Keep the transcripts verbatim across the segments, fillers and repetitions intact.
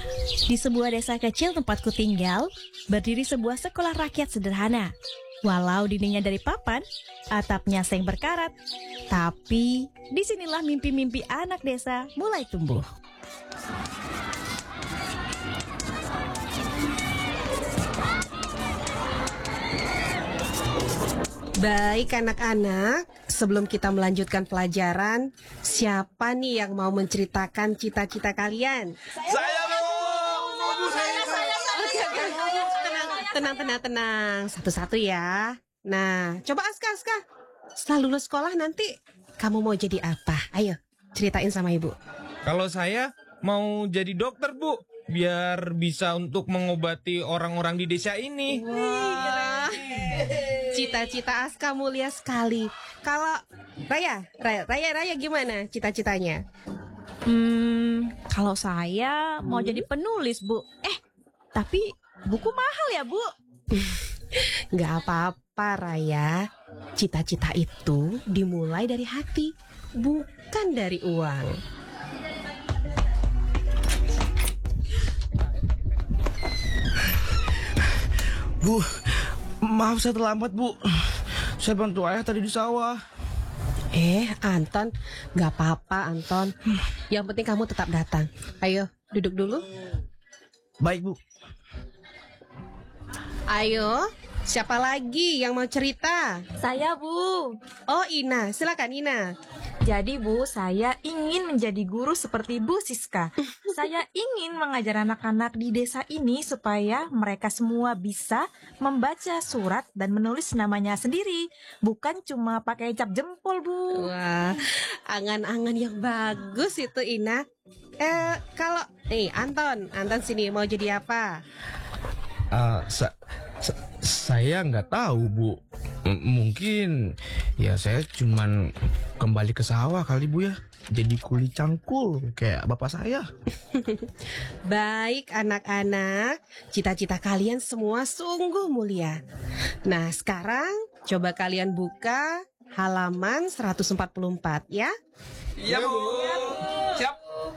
Di sebuah desa kecil tempatku tinggal, berdiri sebuah sekolah rakyat sederhana. Walau dindingnya dari papan, atapnya seng berkarat, tapi disinilah mimpi-mimpi anak desa mulai tumbuh. Baik anak-anak, sebelum kita melanjutkan pelajaran, siapa nih yang mau menceritakan cita-cita kalian? Saya Bu. Bu, saya, saya, Oke, oke. Tenang, tenang, tenang, tenang. Satu-satu ya. Nah, coba Aska, Aska. Setelah lulus sekolah nanti, kamu mau jadi apa? Ayo, ceritain sama ibu. Kalau saya mau jadi dokter, Bu, biar bisa untuk mengobati orang-orang di desa ini. Wah, cita-cita Aska mulia sekali. Kalau Raya, Raya, Raya, Raya gimana cita-citanya? Hmm, kalau saya mau jadi penulis, Bu. Eh, tapi buku mahal ya, Bu? Nggak apa-apa, Raya. Cita-cita itu dimulai dari hati, bukan dari uang. Bu, maaf saya terlambat Bu. Saya bantu ayah tadi di sawah. Eh, Anton, nggak apa-apa, Anton. Yang penting kamu tetap datang. Ayo, duduk dulu. Baik Bu. Ayo, siapa lagi yang mau cerita? Saya, Bu. Oh, Ina, silakan Ina. Jadi, Bu, saya ingin menjadi guru seperti Bu Siska. Saya ingin mengajar anak-anak di desa ini supaya mereka semua bisa membaca surat dan menulis namanya sendiri. Bukan cuma pakai cap jempol, Bu. Wah, angan-angan yang bagus itu Ina. Eh, kalau nih Anton, Anton sini mau jadi apa? Uh, sa- sa- saya nggak tahu Bu. M- mungkin ya saya cuman kembali ke sawah kali Bu ya. Jadi kuli cangkul kayak bapak saya. Baik anak-anak, cita-cita kalian semua sungguh mulia. Nah, sekarang coba kalian buka halaman seratus empat puluh empat ya. Iya, Bu. Siap.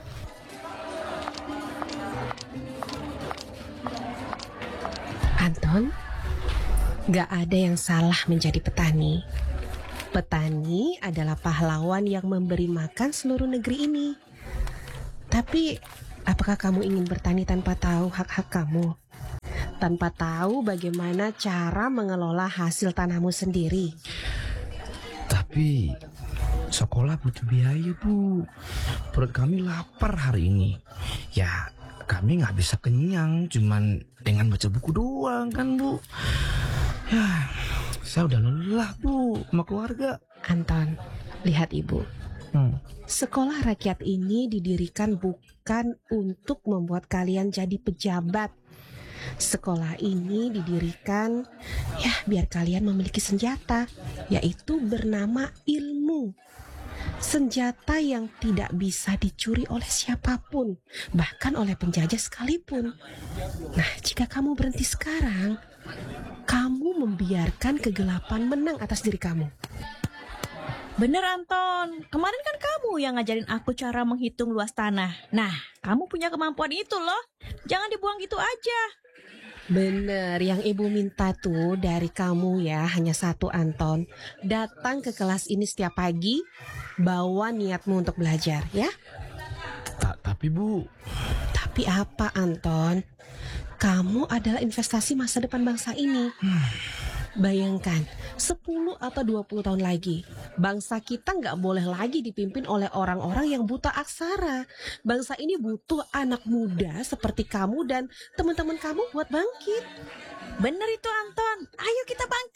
Anton, gak ada yang salah menjadi petani. Petani adalah pahlawan yang memberi makan seluruh negeri ini. Tapi, apakah kamu ingin bertani tanpa tahu hak-hak kamu? Tanpa tahu bagaimana cara mengelola hasil tanahmu sendiri? Tapi sekolah butuh biaya Bu. Perut kami lapar hari ini. Ya kami nggak bisa kenyang cuman dengan baca buku doang kan Bu. Ya saya udah lelah Bu sama keluarga. Anton, lihat ibu. Hmm. Sekolah rakyat ini didirikan bukan untuk membuat kalian jadi pejabat. Sekolah ini didirikan ya biar kalian memiliki senjata, yaitu bernama ilmu. Senjata yang tidak bisa dicuri oleh siapapun, bahkan oleh penjajah sekalipun. Nah, jika kamu berhenti sekarang, kamu membiarkan kegelapan menang atas diri kamu. Bener, Anton. Kemarin kan kamu yang ngajarin aku cara menghitung luas tanah. Nah, kamu punya kemampuan itu loh. Jangan dibuang gitu aja. Bener, yang ibu minta tuh dari kamu ya hanya satu, Anton. Datang ke kelas ini setiap pagi, bawa niatmu untuk belajar ya. Ta- Tapi Bu, Tapi apa, Anton? Kamu adalah investasi masa depan bangsa ini. Bayangkan, sepuluh atau dua puluh tahun lagi, bangsa kita nggak boleh lagi dipimpin oleh orang-orang yang buta aksara. Bangsa ini butuh anak muda seperti kamu dan teman-teman kamu buat bangkit. Bener itu, Anton. Ayo kita bangkit.